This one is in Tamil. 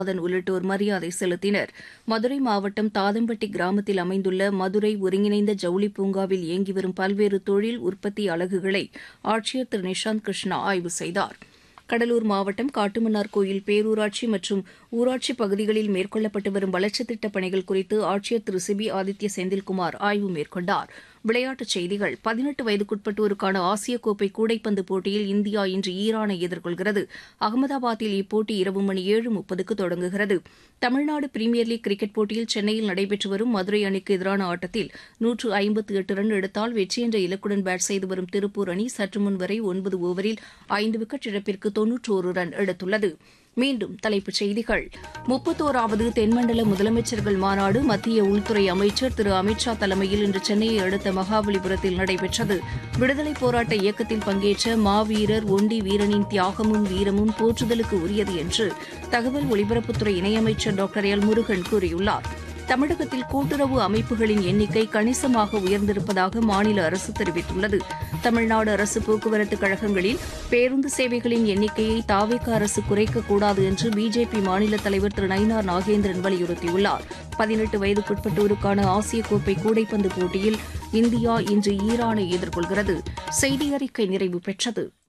உள்ளிட்டோர் மரியாதை செலுத்தினர். மதுரை மாவட்டம் தாதம்பட்டி கிராமத்தில் அமைந்துள்ள மதுரை ஒருங்கிணைந்த ஜவுளி பூங்காவில் இயங்கி வரும் பல்வேறு தொழில் உற்பத்தி அலகுகளை ஆட்சியர் திரு நிஷாந்த் கிருஷ்ணா ஆய்வு செய்தார். கடலூர் மாவட்டம் காட்டுமன்னார்கோயில் பேரூராட்சி மற்றும் ஊராட்சி பகுதிகளில் மேற்கொள்ளப்பட்டு வரும் வளர்ச்சித் திட்டப் பணிகள் குறித்து ஆட்சியர் திரு சிபி ஆதித்ய செந்தில்குமார் ஆய்வு மேற்கொண்டார். விளையாட்டுச் செய்திகள். 18 வயதுக்குட்பட்டோருக்கான ஆசிய கோப்பை கூடைப்பந்து போட்டியில் இந்தியா இன்று ஈரானை எதிர்கொள்கிறது. அகமதாபாத்தில் இப்போட்டி இரவு மணி 7:30க்கு தொடங்குகிறது. தமிழ்நாடு பிரீமியர் லீக் கிரிக்கெட் போட்டியில் சென்னையில் நடைபெற்று வரும் மதுரை அணிக்கு எதிரான ஆட்டத்தில் 158 ரன் எடுத்தால் வெற்றி என்ற இலக்குடன் பேட் செய்து வரும் திருப்பூர் அணி சற்று முன் வரை 9 ஓவரில் 5 விக்கெட் இழப்பிற்கு 91 ரன் எடுத்துள்ளது. மீண்டும் தலைப்புச் செய்திகள். 31வது தென்மண்டல முதலமைச்சர்கள் மாநாடு மத்திய உள்துறை அமைச்சர் திரு அமித் ஷா தலைமையில் இன்று சென்னையை அடுத்த மகாபலிபுரத்தில் நடைபெற்றது. விடுதலைப் போராட்ட இயக்கத்தில் பங்கேற்ற மாவீரர் ஒண்டி வீரனின் தியாகமும் வீரமும் போற்றுதலுக்கு உரியது என்று தகவல் ஒலிபரப்புத்துறை இணையமைச்சர் டாக்டர் எல் முருகன் கூறியுள்ளார். தமிழகத்தில் கூட்டுறவு அமைப்புகளின் எண்ணிக்கை கணிசமாக உயர்ந்திருப்பதாக மாநில அரசு தெரிவித்துள்ளது. தமிழ்நாடு அரசு போக்குவரத்துக் கழகங்களில் பேருந்து சேவைகளின் எண்ணிக்கையை தாவேக அரசு குறைக்கக்கூடாது என்று பிஜேபி மாநில தலைவர் திரு நயினார் நாகேந்திரன் வலியுறுத்தியுள்ளார். 18 வயதுக்குட்பட்டோருக்கான ஆசிய கோப்பை கூடைப்பந்து போட்டியில் இந்தியா இன்று ஈரானை எதிர்கொள்கிறது. செய்தி அறிக்கை நிறைவு பெற்றது.